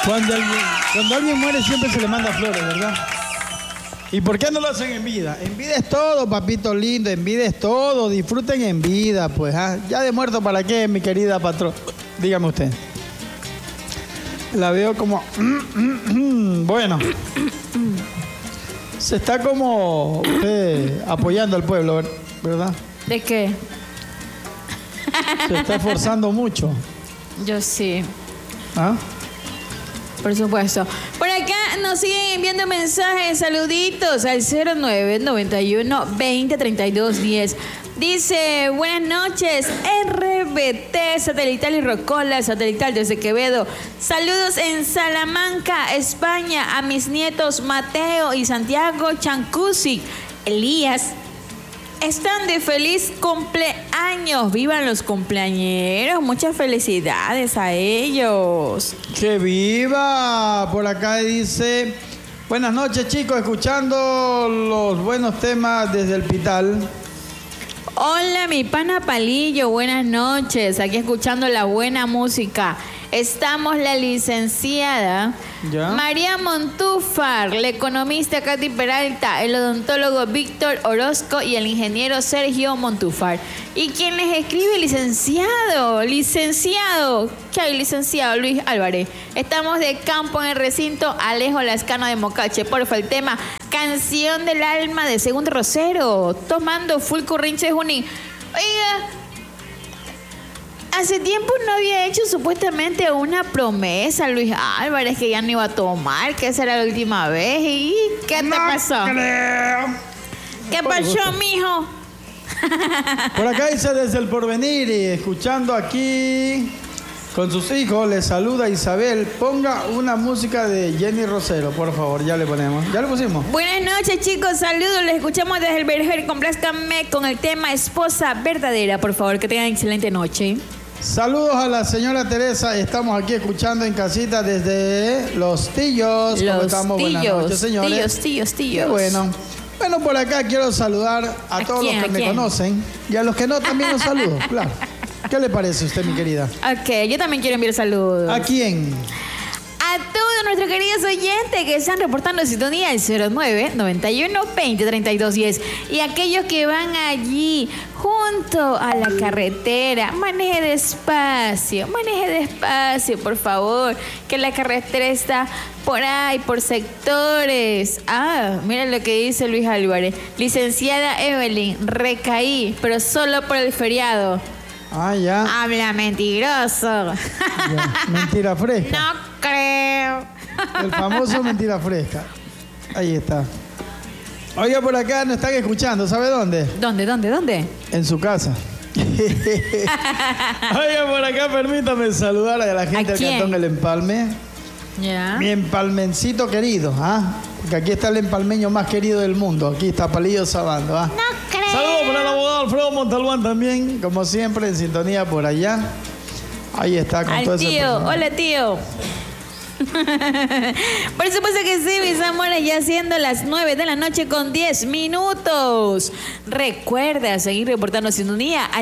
Cuando alguien muere siempre se le manda flores, ¿verdad? ¿Y por qué no lo hacen en vida? En vida es todo, papito lindo, en vida es todo. Disfruten en vida, pues. Ya de muerto, ¿para qué, mi querida patrón? Dígame usted. La veo como... Bueno. Se está como usted apoyando al pueblo, ¿verdad? ¿De qué? Se está esforzando mucho. Yo sí. ¿Ah? Por supuesto. Por acá nos siguen enviando mensajes, saluditos al 0991-203210. Dice, buenas noches, RBT Satelital y Rocola Satelital desde Quevedo. Saludos en Salamanca, España, a mis nietos Mateo y Santiago Chancusi. Elías, están de feliz cumpleaños. Vivan los cumpleañeros. Muchas felicidades a ellos. ¡Que viva! Por acá dice... Buenas noches, chicos. Escuchando los buenos temas desde el Pital. Hola, mi pana Palillo. Buenas noches. Aquí escuchando la buena música. Estamos la licenciada María Montúfar, la economista Katy Peralta, el odontólogo Víctor Orozco y el ingeniero Sergio Montúfar. ¿Y quién les escribe? Licenciado. ¿Qué hay, licenciado Luis Álvarez? Estamos de campo en el recinto Alejo Lascano de Mocache. Porfa, el tema Canción del Alma de Segundo Rosero, tomando full currinche Junín. Oiga, hace tiempo no había hecho supuestamente una promesa, Luis Álvarez, que ya no iba a tomar, que esa era la última vez. ¿Y qué te pasó? Creo. ¿Qué pasó, mijo? Por acá dice Desde el Porvenir y escuchando aquí con sus hijos, le saluda Isabel. Ponga una música de Jenny Rosero, por favor, ya le ponemos. ¿Ya le pusimos? Buenas noches, chicos, saludos, les escuchamos desde el Verger. Complázcanme con el tema Esposa Verdadera, por favor, que tengan excelente noche. Saludos a la señora Teresa, estamos aquí escuchando en casita desde Los Tillos. ¿Cómo estamos? Buenas noches, señores. Tíos. Qué bueno. Bueno, por acá quiero saludar a todos los que me conocen y a los que no también los saludo, claro. ¿Qué le parece a usted, mi querida? Ok, yo también quiero enviar saludos. ¿A quién? A todos nuestros queridos oyentes que están reportando sintonía al 0991-203210. Y aquellos que van allí junto a la carretera, maneje despacio, por favor, que la carretera está por ahí, por sectores. Mira lo que dice Luis Álvarez. Licenciada Evelyn, recaí, pero solo por el feriado. Ya. Habla mentiroso. Ya. Mentira fresca. No creo. El famoso mentira fresca. Ahí está. Oiga, por acá nos están escuchando. ¿Sabe dónde? ¿Dónde? En su casa. Oiga, por acá permítame saludar a la gente del Cantón El Empalme. Ya. Mi empalmencito querido, porque aquí está el empalmeño más querido del mundo. Aquí está Palillo Sabando, No creo. Saludos para el abogado Alfredo Montalbán también, como siempre, en sintonía por allá. Ahí está con todo ese tío. Hola, tío. Por supuesto que sí, mis amores, ya siendo las 9 de la noche con 10 minutos. Recuerda seguir reportando sintonía al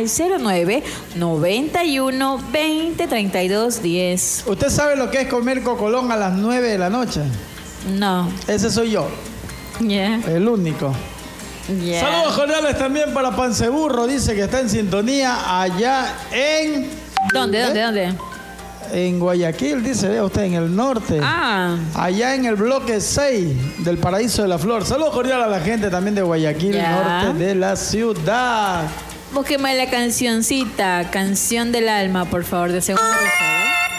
0991-203210. ¿Usted sabe lo que es comer cocolón a las 9 de la noche? No. Ese soy yo. El único. Saludos cordiales también para Panceburro, dice que está en sintonía allá en... ¿Dónde? En Guayaquil, dice, vea usted, en el norte. Allá en el bloque 6 del Paraíso de la Flor. Saludos cordiales a la gente también de Guayaquil, norte de la ciudad. Búsqueme la cancioncita, Canción del Alma, por favor, de Segundo Rosero.